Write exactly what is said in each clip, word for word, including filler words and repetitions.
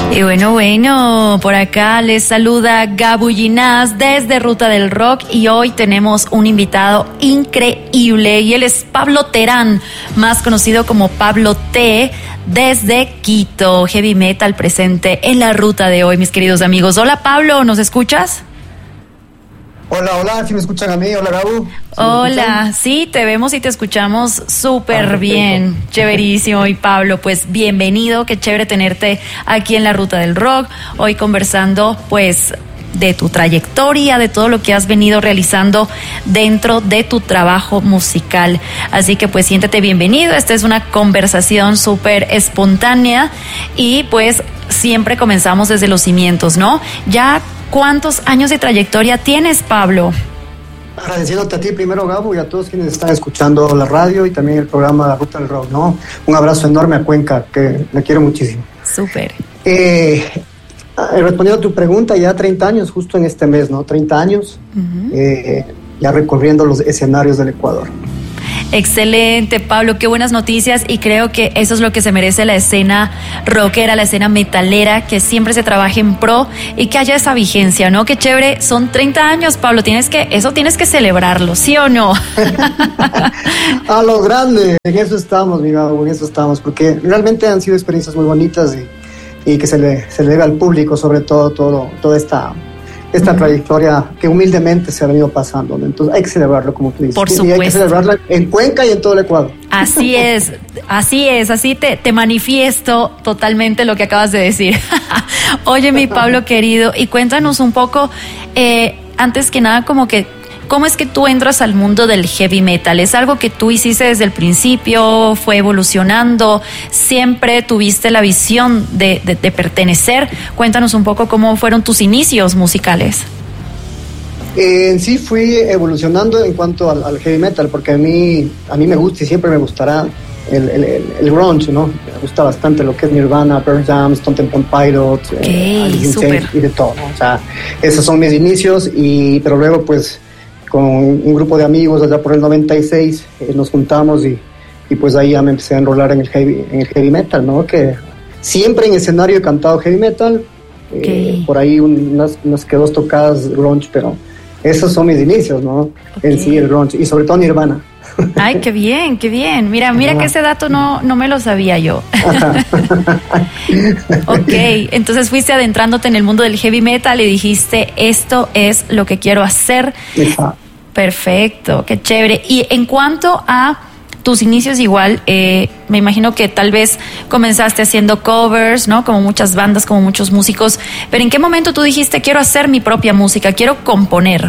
Y bueno, bueno, por acá les saluda Gabu Ginás desde Ruta del Rock y hoy tenemos un invitado increíble y él es Pablo Terán, más conocido como Pablo T, desde Quito, heavy metal presente en la ruta de hoy, mis queridos amigos. Hola Pablo, ¿nos escuchas? Hola, hola, ¿sí me escuchan a mí? Hola, Gabu. ¿Sí Hola, sí, te vemos y te escuchamos súper ah, bien, chéverísimo. Y Pablo, pues bienvenido, qué chévere tenerte aquí en la Ruta del Rock, hoy conversando pues de tu trayectoria, de todo lo que has venido realizando dentro de tu trabajo musical. Así que pues siéntete bienvenido, esta es una conversación súper espontánea y pues siempre comenzamos desde los cimientos, ¿no? Ya, ¿cuántos años de trayectoria tienes, Pablo? Agradeciéndote a ti primero, Gabo, y a todos quienes están escuchando la radio y también el programa La Ruta del Rock, ¿no? Un abrazo enorme a Cuenca, que me quiero muchísimo. Súper. Eh, respondiendo a tu pregunta, ya treinta años, justo en este mes, ¿no? treinta años, uh-huh. eh, ya recorriendo los escenarios del Ecuador. Excelente, Pablo, qué buenas noticias y creo que eso es lo que se merece la escena rockera, la escena metalera, que siempre se trabaje en pro y que haya esa vigencia, ¿no? Qué chévere, son treinta años, Pablo, tienes que, eso tienes que celebrarlo, ¿sí o no? A lo grande, en eso estamos, mi Gabo, en eso estamos, porque realmente han sido experiencias muy bonitas y, y que se le, se le debe al público, sobre todo, todo toda esta... esta uh-huh. trayectoria que humildemente se ha venido pasando, ¿no? Entonces hay que celebrarlo, como tú dices. Por y supuesto. hay que celebrarla en Cuenca y en todo el Ecuador. Así es, así es, así te, te manifiesto totalmente lo que acabas de decir. Oye, mi Pablo querido, y cuéntanos un poco, eh, antes que nada, como que, ¿cómo es que tú entras al mundo del heavy metal? ¿Es algo que tú hiciste desde el principio? ¿Fue evolucionando? ¿Siempre tuviste la visión de, de, de pertenecer? Cuéntanos un poco cómo fueron tus inicios musicales. Eh, en sí fui evolucionando en cuanto al, al heavy metal, porque a mí, a mí me gusta y siempre me gustará el, el, el, el grunge, ¿no? Me gusta bastante lo que es Nirvana, Pearl Jam, Stone Temple Pilots, okay, eh, Alice in super. Chains y de todo, ¿no? O sea, esos son mis inicios, y pero luego pues con un grupo de amigos allá por el noventa y seis eh, nos juntamos y, y pues ahí ya me empecé a enrolar en el heavy, en el heavy metal, ¿no? Que siempre en escenario he cantado heavy metal, okay. eh, por ahí unas, unas que dos tocadas grunge, pero esos son mis inicios, ¿no? Okay. En sí el grunge, y sobre todo Nirvana. Ay, qué bien, qué bien. Mira, mira Ajá. que ese dato no, no me lo sabía yo. Ok, entonces fuiste adentrándote en el mundo del heavy metal y dijiste, esto es lo que quiero hacer. Ajá. Perfecto, qué chévere. Y en cuanto a tus inicios, igual, eh, me imagino que tal vez comenzaste haciendo covers, ¿no? Como muchas bandas, como muchos músicos. Pero ¿en qué momento tú dijiste, quiero hacer mi propia música, quiero componer?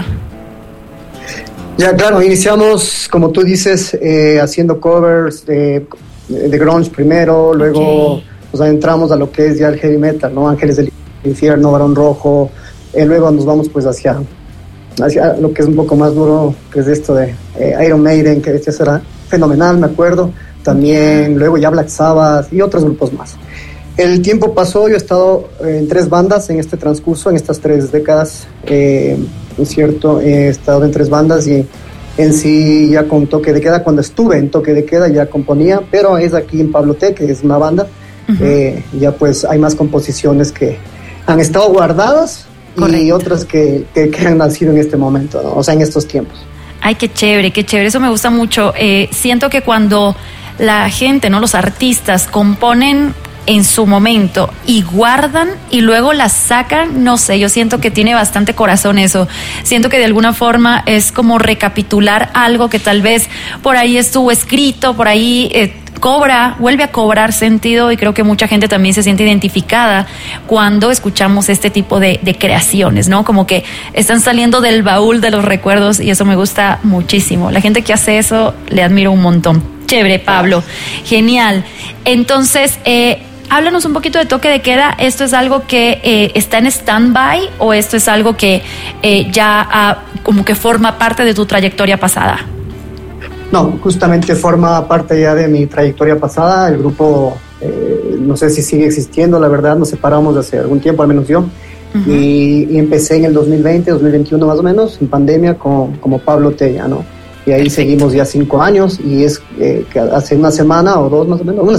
Ya, claro, iniciamos, como tú dices, eh, haciendo covers de, de grunge primero, luego okay. nos adentramos a lo que es ya el heavy metal, ¿no? Ángeles del Infierno, Barón Rojo, eh, luego nos vamos pues hacia, hacia lo que es un poco más duro, que es esto de eh, Iron Maiden, que este será fenomenal, me acuerdo, también, uh-huh. luego ya Black Sabbath y otros grupos más. El tiempo pasó, yo he estado eh, en tres bandas en este transcurso, en estas tres décadas, eh, es cierto, he estado en tres bandas y en sí ya con Toque de Queda, cuando estuve en Toque de Queda ya componía, pero es aquí en Pablo T, que es una banda, uh-huh. eh, ya pues hay más composiciones que han estado guardadas. Correcto. Y otras que, que, que han nacido en este momento, ¿no? O sea, en estos tiempos. Ay, qué chévere, qué chévere, eso me gusta mucho. Eh, siento que cuando la gente, ¿no? Los artistas componen en su momento y guardan y luego las sacan, no sé, yo siento que tiene bastante corazón eso. Siento que de alguna forma es como recapitular algo que tal vez por ahí estuvo escrito, por ahí eh, cobra, vuelve a cobrar sentido, y creo que mucha gente también se siente identificada cuando escuchamos este tipo de, de creaciones, ¿no? Como que están saliendo del baúl de los recuerdos, y eso me gusta muchísimo. La gente que hace eso le admiro un montón. Chévere, Pablo. Genial. Entonces, eh, háblanos un poquito de Toque de Queda. ¿Esto es algo que eh, está en stand-by o esto es algo que eh, ya ha, como que forma parte de tu trayectoria pasada? No, justamente forma parte ya de mi trayectoria pasada. El grupo, eh, no sé si sigue existiendo, la verdad, nos separamos hace algún tiempo, al menos yo. Uh-huh. y, y empecé en el dos mil veinte, dos mil veintiuno más o menos, en pandemia, con, como Pablo Tella, ¿no? Y ahí Perfecto. Seguimos ya cinco años, y es eh, que hace una semana o dos más o menos, una semana,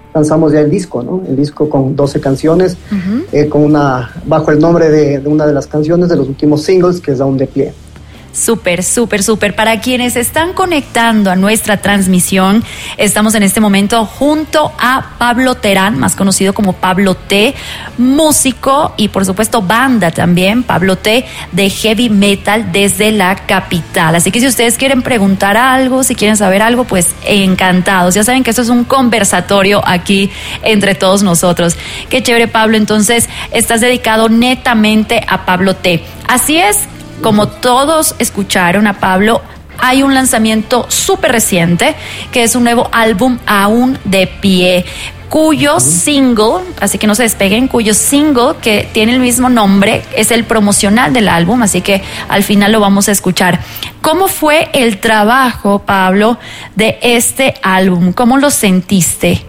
lanzamos ya el disco, ¿no? El disco con doce canciones, uh-huh. eh, con una, bajo el nombre de, de una de las canciones de los últimos singles, que es Aún de Pie. Súper, súper, súper. Para quienes están conectando a nuestra transmisión, estamos en este momento junto a Pablo Terán, más conocido como Pablo T, músico y por supuesto banda también, Pablo T, de heavy metal desde la capital. Así que si ustedes quieren preguntar algo, si quieren saber algo, pues encantados. Ya saben que esto es un conversatorio aquí entre todos nosotros. Qué chévere, Pablo. Entonces, estás dedicado netamente a Pablo T. Así es. Como todos escucharon a Pablo, hay un lanzamiento súper reciente, que es un nuevo álbum Aún de Pie, cuyo uh-huh. single, así que no se despeguen, cuyo single, que tiene el mismo nombre, es el promocional del álbum, así que al final lo vamos a escuchar. ¿Cómo fue el trabajo, Pablo, de este álbum? ¿Cómo lo sentiste?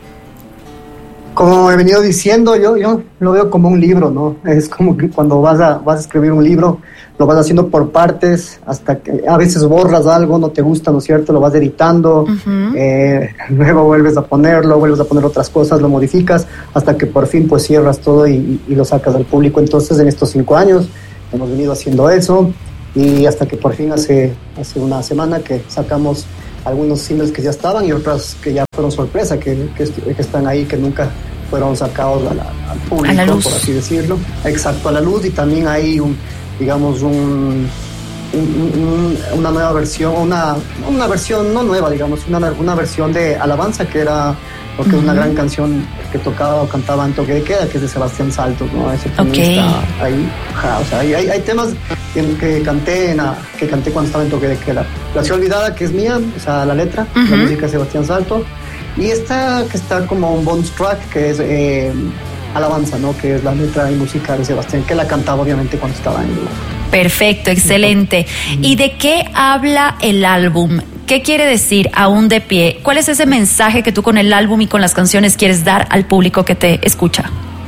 Como he venido diciendo, yo, yo lo veo como un libro, ¿no? Es como que cuando vas a, vas a escribir un libro, lo vas haciendo por partes, hasta que a veces borras algo, no te gusta, ¿no es cierto? Lo vas editando, uh-huh. eh, luego vuelves a ponerlo, vuelves a poner otras cosas, lo modificas, hasta que por fin pues cierras todo y, y lo sacas al público. Entonces en estos cinco años hemos venido haciendo eso, y hasta que por fin hace, hace una semana que sacamos algunos singles que ya estaban y otras que ya fueron sorpresa, que, que, que están ahí, que nunca fueron sacados a la, al público, a la luz. Por así decirlo. Exacto, a la luz. Y también hay un, digamos, un, un, un, una nueva versión, una, una versión no nueva, digamos, una, una versión de Alabanza, que era, porque uh-huh. es una gran canción que tocaba o cantaba en Toque de Queda, que es de Sebastián Saltos, ¿no? Ese también okay. está ahí. Ajá, o sea, hay, hay, hay temas que, que canté en a, que canté cuando estaba en Toque de Queda. La Ciudad Olvidada, que es mía, o sea, la letra, uh-huh. la música de Sebastián Saltos. Y esta que está como un bonus track, que es eh, Alabanza, ¿no? Que es la letra y música de Sebastián, que la cantaba obviamente cuando estaba en el... Perfecto, excelente. ¿Y de qué habla el álbum? ¿Qué quiere decir Aún de Pie? ¿Cuál es ese mensaje que tú con el álbum y con las canciones quieres dar al público que te escucha?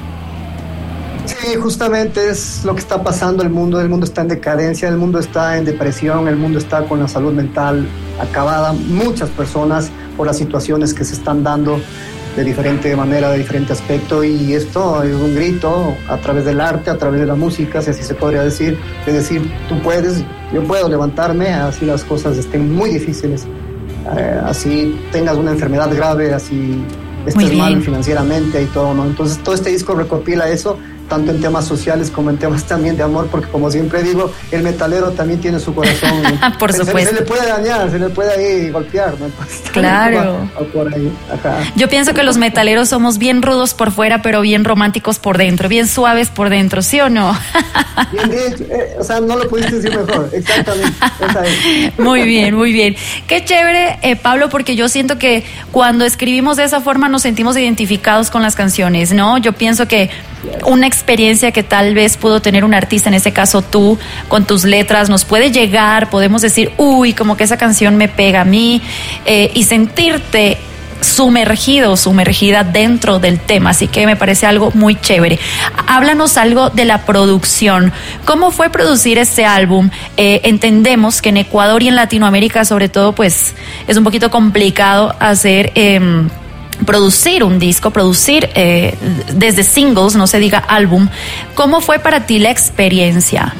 Sí, justamente es lo que está pasando. El mundo, el mundo está en decadencia, el mundo está en depresión, el mundo está con la salud mental acabada. Muchas personas por las situaciones que se están dando de diferente manera, de diferente aspecto, y esto es un grito a través del arte, a través de la música, si así se podría decir, de decir, tú puedes, yo puedo levantarme, así las cosas estén muy difíciles, eh, así tengas una enfermedad grave, así estés mal financieramente y todo, ¿no? Entonces todo este disco recopila eso, tanto en temas sociales como en temas también de amor, porque como siempre digo, el metalero también tiene su corazón. Por se, supuesto. Se, se le puede dañar, se le puede ahí golpear, ¿no? Entonces, claro. Por ahí. Ajá. Yo pienso que los metaleros somos bien rudos por fuera, pero bien románticos por dentro, bien suaves por dentro, ¿sí o no? Bien dicho, eh, o sea, no lo pudiste decir mejor, exactamente. Esa es. Muy bien, muy bien. Qué chévere, eh, Pablo, porque yo siento que cuando escribimos de esa forma nos sentimos identificados con las canciones, ¿no? Yo pienso que una experiencia que tal vez pudo tener un artista, en este caso tú, con tus letras, nos puede llegar, podemos decir, uy, como que esa canción me pega a mí, eh, y sentirte sumergido, sumergida dentro del tema, así que me parece algo muy chévere. Háblanos algo de la producción. ¿Cómo fue producir este álbum? Eh, entendemos que en Ecuador y en Latinoamérica, sobre todo, pues es un poquito complicado hacer... Eh, producir un disco, producir eh, desde singles, no se diga álbum. ¿Cómo fue para ti la experiencia?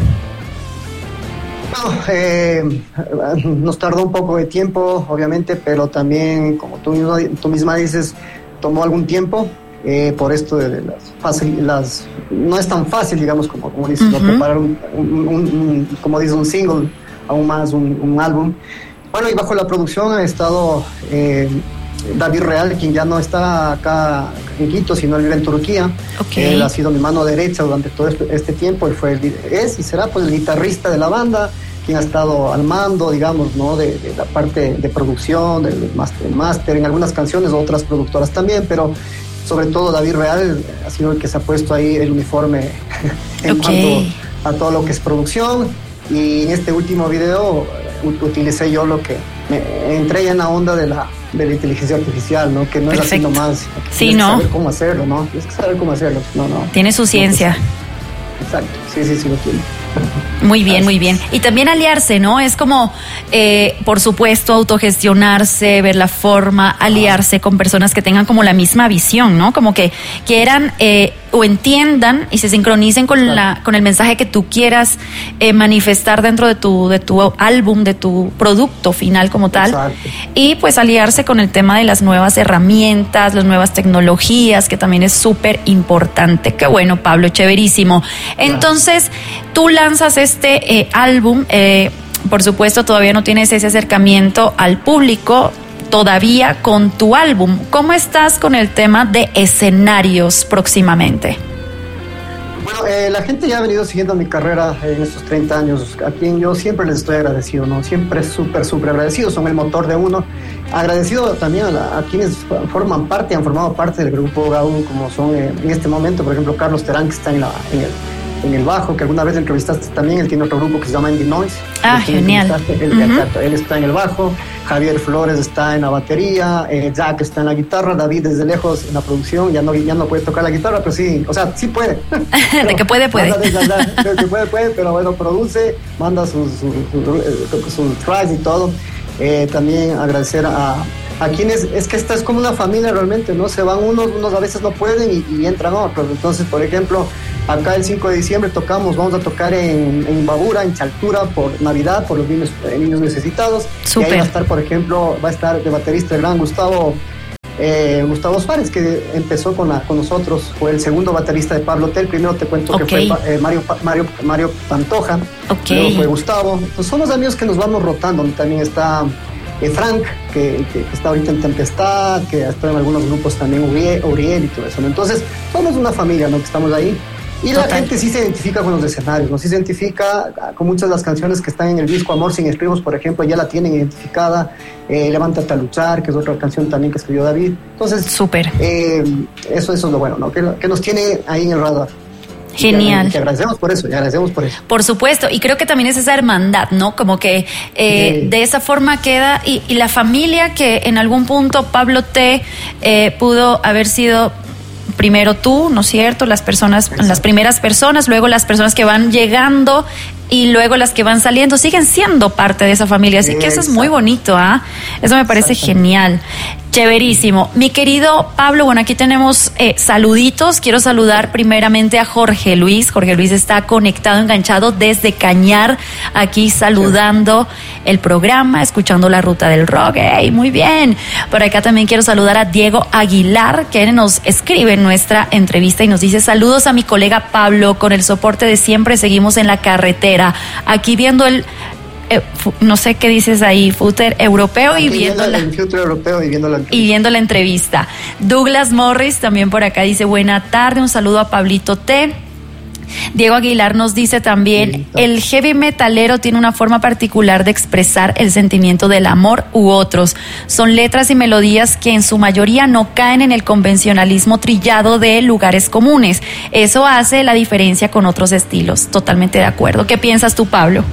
Bueno, eh, nos tardó un poco de tiempo, obviamente, pero también, como tú, mismo, tú misma dices, tomó algún tiempo, eh, por esto de las, fácil, las no es tan fácil, digamos, como, como dices, uh-huh. ¿no? preparar un, un, un, un, como dices, un single, aún más un, un álbum. Bueno, y bajo la producción ha estado... Eh, David Real, quien ya no está acá en Quito, sino él vive en Turquía. Okay. Él ha sido mi mano derecha durante todo este, este tiempo. Él fue, el, es y será pues el guitarrista de la banda, quien ha estado al mando, digamos, ¿no? de, de la parte de producción, del master, master, en algunas canciones, otras productoras también, pero sobre todo David Real ha sido el que se ha puesto ahí el uniforme en okay. cuanto a todo lo que es producción. Y en este último video utilicé yo lo que me entré ya en la onda de la de la inteligencia artificial, ¿no? Que no Perfecto. Es así nomás. Sí, tienes ¿no? que saber cómo hacerlo, ¿no? Tienes que saber cómo hacerlo. No, no. Tiene su ciencia. No, pues, exacto. Sí, sí, sí lo tiene. Muy bien, muy bien. Y también aliarse, ¿no? Es como, eh, por supuesto, autogestionarse, ver la forma, aliarse con personas que tengan como la misma visión, ¿no? Como que quieran eh, o entiendan y se sincronicen con claro. la con el mensaje que tú quieras eh, manifestar dentro de tu de tu álbum, de tu producto final como tal. Exacto. Y pues aliarse con el tema de las nuevas herramientas, las nuevas tecnologías, que también es súper importante. Qué bueno, Pablo, chéverísimo. Entonces, tú lanzas este eh, álbum, eh, por supuesto todavía no tienes ese acercamiento al público todavía con tu álbum. ¿Cómo estás con el tema de escenarios próximamente? Bueno, eh, la gente ya ha venido siguiendo mi carrera en estos treinta años, a quien yo siempre les estoy agradecido, ¿no? Siempre súper, súper agradecido, son el motor de uno. Agradecido también a, la, a quienes forman parte, han formado parte del grupo Gau, como son eh, en este momento, por ejemplo, Carlos Terán, que está en, la, en el en el bajo, que alguna vez entrevistaste también, él tiene otro grupo que se llama Indie Noise. Ah, genial. Él, uh-huh. él está en el bajo, Javier Flores está en la batería, eh, Jack está en la guitarra, David desde lejos en la producción, ya no, ya no puede tocar la guitarra, pero sí, o sea, sí puede. Pero, de que puede, puede. De, de, de que puede, puede, pero bueno, produce, manda sus, sus, sus, sus tracks y todo. Eh, también agradecer a a quienes, es que esta es como una familia realmente, ¿no? Se van unos, unos a veces no pueden y, y entran otros. Entonces, por ejemplo, acá el cinco de diciembre tocamos, vamos a tocar en, en Imbabura, en Chaltura, por Navidad, por los niños, eh, niños necesitados. Súper. Y ahí va a estar, por ejemplo, va a estar de baterista el gran Gustavo eh, Gustavo Suárez, que empezó con, la, con nosotros, fue el segundo baterista de Pablo T. El primero te cuento okay. que fue eh, Mario, Mario, Mario Pantoja, okay. luego fue Gustavo. Entonces, somos amigos que nos vamos rotando. También está Eh, Frank, que, que, que está ahorita en Tempestad, que está en algunos grupos también, Uriel, Uriel y todo eso, ¿no? Entonces, somos una familia, ¿no? Que estamos ahí. Y Total. La gente sí se identifica con los escenarios, ¿no? Sí se identifica con muchas de las canciones que están en el disco. Amor sin estribos, por ejemplo, ya la tienen identificada. Eh, Levántate a luchar, que es otra canción también que escribió David. Entonces, súper. Eh, eso, eso es lo bueno, ¿no? Que, que nos tiene ahí en el radar. Genial. Y te agradecemos por eso, y agradecemos por eso. Por supuesto, y creo que también es esa hermandad, ¿no? Como que eh, sí. de esa forma queda, y, y la familia que en algún punto Pablo T. Eh, pudo haber sido primero tú, ¿no es cierto? Las personas, Exacto. las primeras personas, luego las personas que van llegando y luego las que van saliendo, siguen siendo parte de esa familia, así que eso es muy bonito, ¿ah? ¿eh? Eso me parece genial. Chéverísimo. Mi querido Pablo, bueno, aquí tenemos eh, saluditos. Quiero saludar primeramente a Jorge Luis. Jorge Luis está conectado, enganchado desde Cañar, aquí saludando el programa, escuchando La Ruta del Rock. ¡Ey, muy bien! Por acá también quiero saludar a Diego Aguilar, que nos escribe en nuestra entrevista y nos dice: saludos a mi colega Pablo, con el soporte de siempre seguimos en la carretera, aquí viendo el... Eh, no sé qué dices ahí, footer europeo y viendo, la, el footer europeo y viendo la entrevista. y viendo la entrevista. Douglas Morris también por acá dice: buena tarde, un saludo a Pablito T. Diego Aguilar nos dice también: sí, el heavy metalero tiene una forma particular de expresar el sentimiento del amor u otros. Son letras y melodías que en su mayoría no caen en el convencionalismo trillado de lugares comunes. Eso hace la diferencia con otros estilos. Totalmente de acuerdo. ¿Qué piensas tú, Pablo?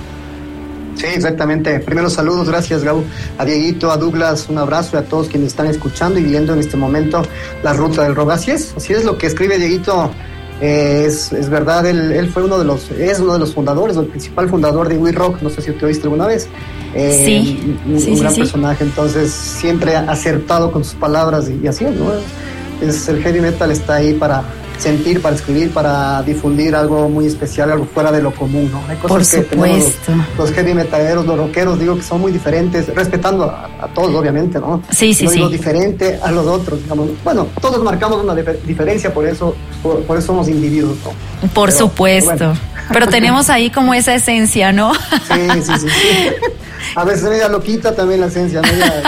Sí, exactamente. Primero, saludos, gracias, Gau, a Dieguito, a Douglas, un abrazo, y a todos quienes están escuchando y viendo en este momento La Ruta del Rock. Así es, así es lo que escribe Dieguito. Eh, es, es verdad, él, él fue uno de los, es uno de los fundadores, el principal fundador de We Rock, no sé si te oíste alguna vez. Eh, sí, un, sí, un sí, gran sí. personaje, entonces siempre acertado con sus palabras y, y así es, ¿no? Es, el heavy metal está ahí para sentir, para escribir, para difundir algo muy especial, algo fuera de lo común, ¿no? Hay cosas Por que supuesto. Los, los heavy metaleros, los rockeros, digo que son muy diferentes, respetando a, a todos, obviamente, ¿no? Sí, sí, no sí. digo diferente a los otros, digamos. Bueno, todos marcamos una dif- diferencia, por eso, por, por eso somos individuos, ¿no? Por Pero, supuesto. Bueno. Pero tenemos ahí como esa esencia, ¿no? Sí, sí, sí, sí. A veces media loquita también la esencia, media,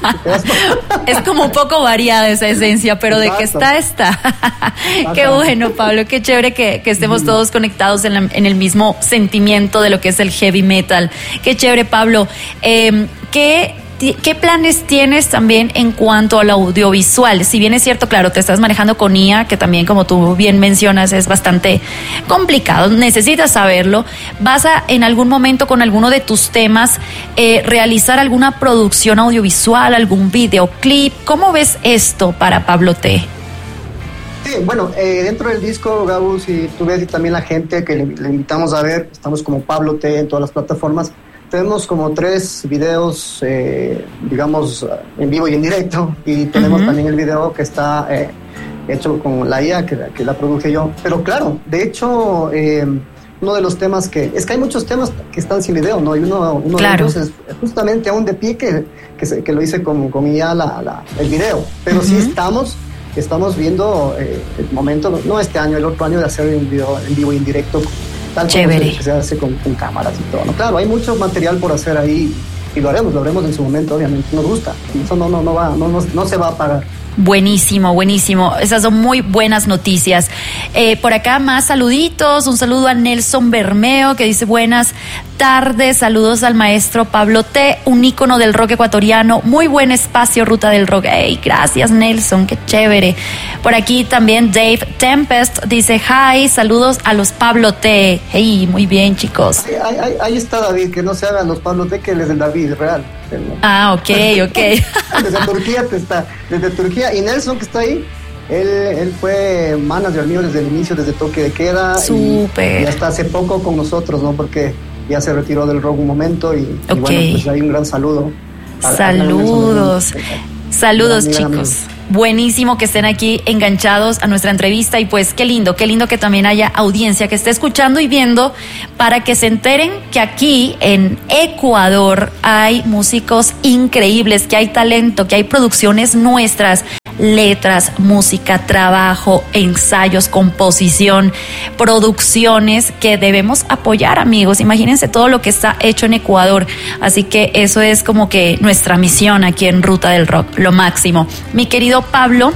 es como un poco variada esa esencia, pero Exacto. de que está, está. Qué bueno, Pablo, qué chévere que, que estemos mm. todos conectados en, la, en el mismo sentimiento de lo que es el heavy metal. Qué chévere, Pablo. Eh, ¿qué ¿Qué planes tienes también en cuanto al audiovisual? Si bien es cierto, claro, te estás manejando con I A, que también, como tú bien mencionas, es bastante complicado, necesitas saberlo. ¿Vas a, en algún momento, con alguno de tus temas, eh, realizar alguna producción audiovisual, algún videoclip? ¿Cómo ves esto para Pablo T? Sí, bueno, eh, dentro del disco, Gabo, si tú ves y también la gente que le, le invitamos a ver, estamos como Pablo T en todas las plataformas. Tenemos como tres videos, eh, digamos, en vivo y en directo, y tenemos uh-huh. también el video que está eh, hecho con la I A, que, que la produje yo. Pero claro, de hecho, eh, uno de los temas que... Es que hay muchos temas que están sin video, ¿no? Y uno, uno claro. de ellos es justamente Aún de Pie, que, que, se, que lo hice con, con I A la, la, el video. Pero uh-huh. sí estamos... Estamos viendo eh, el momento, no este año, el otro año, de hacer un video en vivo y en directo, tal como se, se hace con, con cámaras y todo. ¿No? Claro, hay mucho material por hacer ahí y lo haremos, lo haremos en su momento, obviamente. Nos gusta, eso no, no, no, va, no, no, no se va a apagar. Buenísimo, buenísimo. Esas son muy buenas noticias. Eh, por acá más saluditos. Un saludo a Nelson Bermeo, que dice buenas tardes. Saludos al maestro Pablo T, un ícono del rock ecuatoriano. Muy buen espacio, Ruta del Rock. Hey, gracias, Nelson, qué chévere. Por aquí también Dave Tempest dice hi, saludos a los Pablo T. Hey, muy bien, chicos. Sí, ahí, ahí, ahí está David, que no se hagan los Pablo T, que él es el David real. Ah, ok, ok. Desde Turquía te está, desde Turquía. Y Nelson, que está ahí, él, él fue manager mío desde el inicio, desde Toque de Queda. Súper. Y, y hasta hace poco con nosotros, ¿no? Porque ya se retiró del rock un momento y, okay. y bueno, pues hay un gran saludo. A, Saludos. A Saludos, chicos. Buenísimo que estén aquí enganchados a nuestra entrevista y pues qué lindo, qué lindo que también haya audiencia que esté escuchando y viendo para que se enteren que aquí en Ecuador hay músicos increíbles, que hay talento, que hay producciones nuestras, letras, música, trabajo, ensayos, composición, producciones que debemos apoyar, amigos. Imagínense todo lo que está hecho en Ecuador. Así que eso es como que nuestra misión aquí en Ruta del Rock, lo máximo. Mi querido Pablo,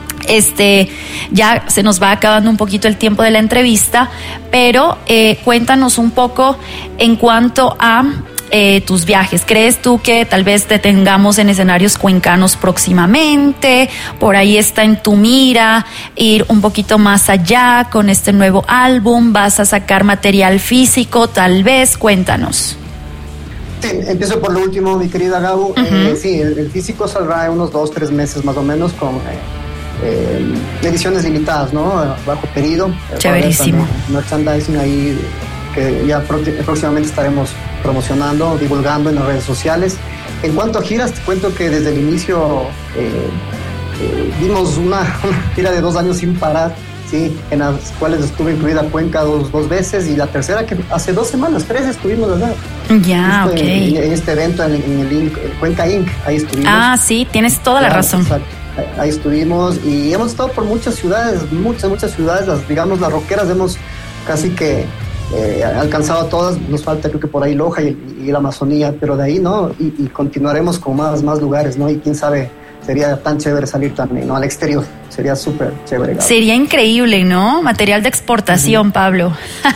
este, ya se nos va acabando un poquito el tiempo de la entrevista, pero eh, cuéntanos un poco en cuanto a Eh, tus viajes. ¿Crees tú que tal vez te tengamos en escenarios cuencanos próximamente? Por ahí está en tu mira ir un poquito más allá con este nuevo álbum. ¿Vas a sacar material físico? Tal vez, cuéntanos. Sí, empiezo por lo último, mi querida Gabo. Uh-huh. Eh, sí, el, el físico saldrá en unos dos, tres meses más o menos con eh, eh, ediciones limitadas, ¿no? Bajo pedido. Chéverísimo. Merchandising ahí que ya próximamente estaremos promocionando, divulgando en las redes sociales. En cuanto a giras, te cuento que desde el inicio eh, eh, dimos una, una gira de dos años sin parar, sí, en las cuales estuve incluida Cuenca dos, dos veces y la tercera que hace dos semanas, tres estuvimos, ¿verdad? Ya, este, ok. En, en este evento, en, en el Inc, Cuenca Incorporated, ahí estuvimos. Ah, sí, tienes toda claro, la razón. Exacto. Ahí estuvimos y hemos estado por muchas ciudades, muchas, muchas ciudades, las, digamos, las rockeras hemos casi que Eh, alcanzado a todas, nos falta creo que por ahí Loja y, y la Amazonía, pero de ahí no, y, y continuaremos con más, más lugares, ¿no? Y quién sabe, sería tan chévere salir también, ¿no? Al exterior, sería súper chévere. Gabo. Sería increíble, ¿no? Material de exportación, uh-huh. Pablo.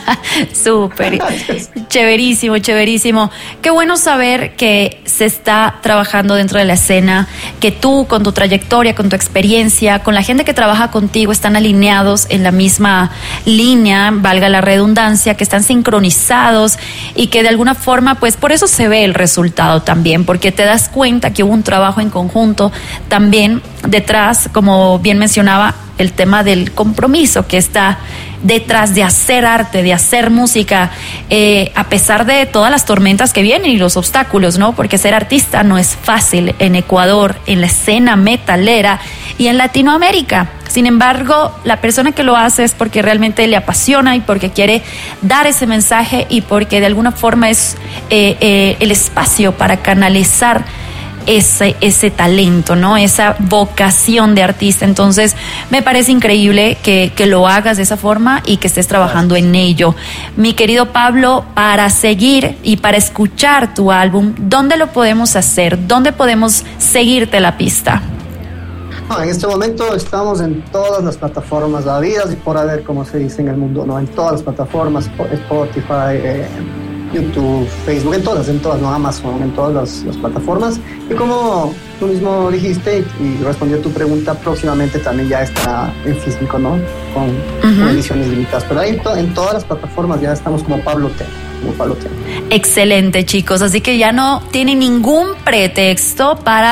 Súper. Chéverísimo, chéverísimo. Qué bueno saber que se está trabajando dentro de la escena, que tú con tu trayectoria, con tu experiencia, con la gente que trabaja contigo están alineados en la misma línea, valga la redundancia, que están sincronizados y que de alguna forma, pues por eso se ve el resultado también, porque te das cuenta que hubo un trabajo en conjunto también detrás, como bien mencionaba, el tema del compromiso que está detrás de hacer arte, de hacer música, eh, a pesar de todas las tormentas que vienen y los obstáculos, ¿no? Porque ser artista no es fácil en Ecuador, en la escena metalera y en Latinoamérica. Sin embargo, la persona que lo hace es porque realmente le apasiona y porque quiere dar ese mensaje y porque de alguna forma es eh, eh, el espacio para canalizar ese, ese talento, ¿no? Esa vocación de artista. Entonces, me parece increíble que, que lo hagas de esa forma y que estés trabajando en ello. Mi querido Pablo, para seguir y para escuchar tu álbum, ¿dónde lo podemos hacer? ¿Dónde podemos seguirte la pista? No, en este momento estamos en todas las plataformas habidas y por haber, como se dice en el mundo, ¿no? En todas las plataformas, Spotify, eh, YouTube, Facebook, en todas, en todas, no Amazon, en todas las, las plataformas. Y como tú mismo dijiste y respondió a tu pregunta, próximamente también ya estará en físico, ¿no? Con, uh-huh. con ediciones limitadas. Pero ahí en, to- en todas las plataformas ya estamos como Pablo T. Como Pablo T. Excelente, chicos. Así que ya no tienen ningún pretexto para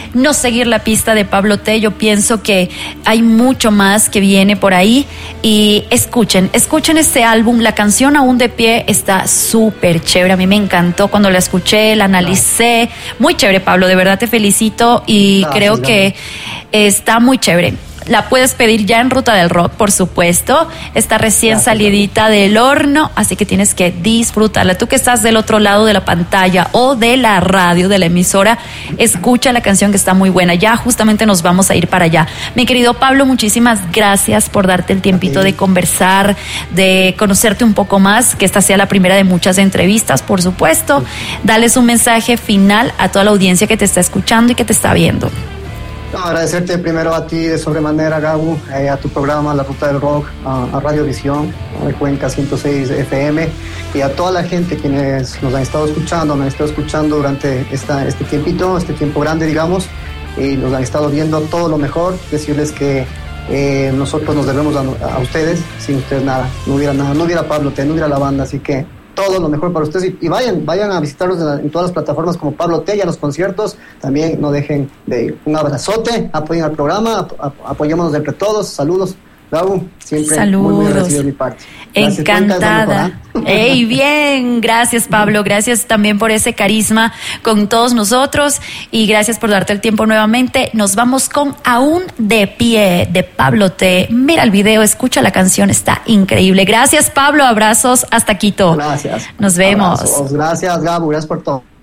no seguir la pista de Pablo T. Yo pienso que hay mucho más que viene por ahí y escuchen, escuchen este álbum, la canción Aún de Pie está súper chévere, a mí me encantó cuando la escuché, la analicé, muy chévere Pablo, de verdad te felicito y gracias, creo que está muy chévere. La puedes pedir ya en Ruta del Rock, por supuesto. Está recién Gracias, salidita del horno, así que tienes que disfrutarla. Tú que estás del otro lado de la pantalla o de la radio, de la emisora, escucha la canción que está muy buena. Ya justamente nos vamos a ir para allá. Mi querido Pablo, muchísimas gracias por darte el tiempito de conversar, de conocerte un poco más, que esta sea la primera de muchas entrevistas, por supuesto. Dales un mensaje final a toda la audiencia que te está escuchando y que te está viendo. No, agradecerte primero a ti de sobremanera, Gabu, eh, a tu programa La Ruta del Rock, a, a Radio Visión, a Cuenca ciento seis F M y a toda la gente quienes nos han estado escuchando, nos han estado escuchando durante esta, este tiempito, este tiempo grande, digamos, y nos han estado viendo todo lo mejor. Decirles que eh, nosotros nos debemos a, a ustedes, sin ustedes nada, no hubiera nada, no hubiera Pablo T, no hubiera la banda, así que todo lo mejor para ustedes y, y vayan, vayan a visitarlos en, la, en todas las plataformas como Pablo T y a los conciertos, también no dejen de ir. Un abrazote, apoyen al programa, ap, ap, apoyémonos entre todos, saludos. Gabu, siempre Saludos. muy, muy agradecido de mi parte. Gracias, encantada. Ey, bien, gracias Pablo, gracias también por ese carisma con todos nosotros y gracias por darte el tiempo nuevamente. Nos vamos con Aún de Pie de Pablo T. Mira el video, escucha la canción, está increíble. Gracias Pablo, abrazos hasta Quito. Gracias. Nos vemos. Abrazos. Gracias Gabu, gracias por todo.